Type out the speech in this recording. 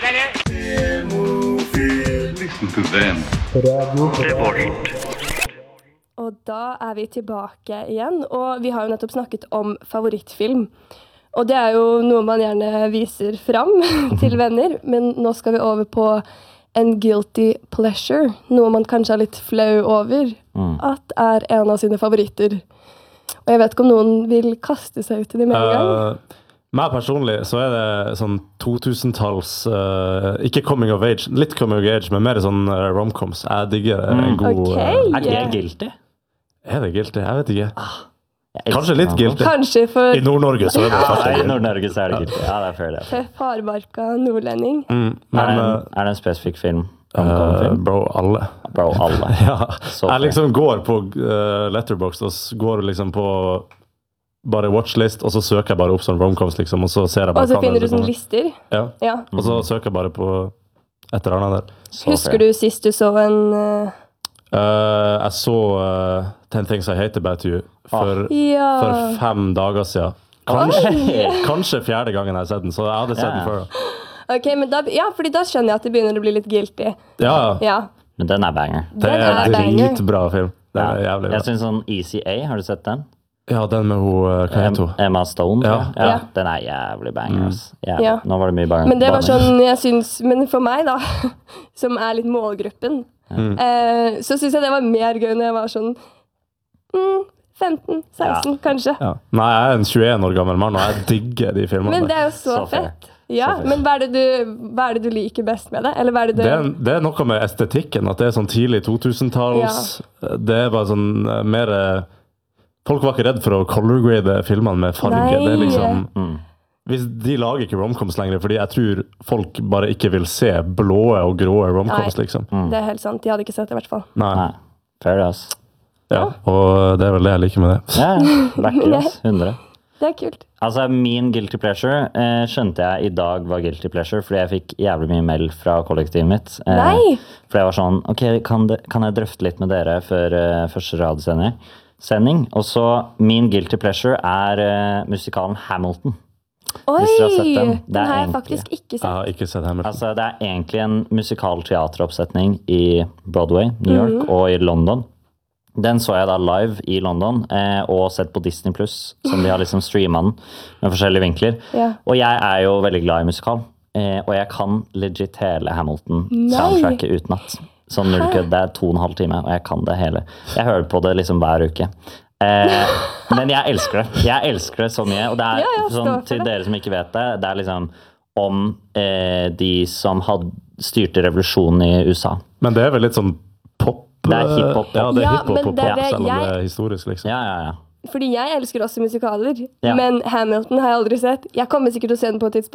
Listen to them. Og da vi tilbake igjen, og vi har jo nettopp snakket om favorittfilm. Og det jo noe man gjerne viser fram til venner, men nå skal vi over på en guilty pleasure, noe man kanskje litt flau over, at en av sine favoritter. Og jeg vet ikke om noen vil kaste seg ut i det med en gang. Meg personlig så det sånn 2000-talls, ikke coming of age, litt coming of age, men mer sånn romcoms. Jeg digger en god... Okay. Det guilty? Det guilty? Jeg vet ikke. Kanskje litt guilty. Kanskje for... I Nord-Norge så det faktisk. I Nord-Norge så det guilty. Ja, det føler jeg. Tøff, hardbarka nordlending. Men, det en spesifikk film? Bro, alle. Bro, alle. Ja. Jeg liksom går på Letterboxd, og går liksom på bare watchlist, og så søker jeg bare opp sånn romcoms, liksom, og så ser jeg bare... Og så finner du sånne lister? Ja. Og så søker jeg bare på et eller annet der. Husker du sist du så en... Jeg så 10 Things I Hate About You for 5 dager siden. Kanskje 4. gangen jeg har sett den, så jeg hadde sett den før da. Ok, men fordi da skjønner jeg at det begynner å bli litt guilty. Ja. Men den banger. Det dritbra film. Det jævlig bra. Jeg synes sånn Easy A, har du sett den? Ja, den med hva heter hun? Emma Stone. Ja. Den jævlig banger. Nå var det mye banger. Men det var sånn, jeg synes, men for meg da, som litt målgruppen, så synes jeg det var mer gøy når jeg var sånn 15, 16 kanskje. Ja. Nei, jeg en 21 år gammel mann, og jeg digger de filmene. Men det jo så fett. Ja, men hva det du liker best med det? Eller hva det det noe med estetikken, at det sånn tidlig 2000-talls. Det var sånn mer... Folk var ikke redd for å color-grade filmene med farge. Nei. Det liksom... De lager ikke romcoms lenger, fordi jeg tror folk bare ikke vil se blåe og gråe romcoms, liksom. Det helt sant. De hadde ikke sett det i hvert fall. Nei. Fair, ass. Ja, og det vel det jeg liker med det. Ja, vakker, ass. 100. Det kult. Altså, min guilty pleasure skjønte jeg i dag var guilty pleasure, fordi jeg fikk jævlig mye mail fra kollektivet mitt. Nei! For jeg var sånn, ok, kan jeg drøfte litt med dere før første radiosending? Og så, min guilty pleasure musikalen Hamilton. Oi, Hvis dere har sett den. Den har jeg faktisk ikke sett. Jeg har ikke sett Hamilton. Altså, det egentlig en musikal teateroppsetning i Broadway, New York, og i London. Den så jeg da live i London, og sett på Disney+, som de har liksom streamet den med forskjellige vinkler. Og jeg jo veldig glad i musikal, og jeg kan legit hele Hamilton-soundtracket utenat. Sånn nullkødd, det 2,5 timer, og jeg kan det hele. Jeg hører på det liksom hver uke. Men jeg elsker det. Jeg elsker det så mye, og det sånn, til dere som ikke vet det, det liksom om de som styrte revolusjonen i USA. Men det vel litt sånn pop? Det hiphop. Ja, det hiphop, men det selv om det historisk, liksom. Ja. Fordi jeg elsker også musikaler, men Hamilton har jeg aldri sett. Jeg kommer sikkert til å se den på et tidspunkt.